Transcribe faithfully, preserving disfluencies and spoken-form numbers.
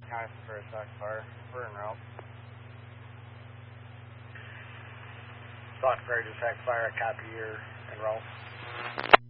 County for attack fire. We're en route. Stock Prairie attack fire. Copy, you're en route.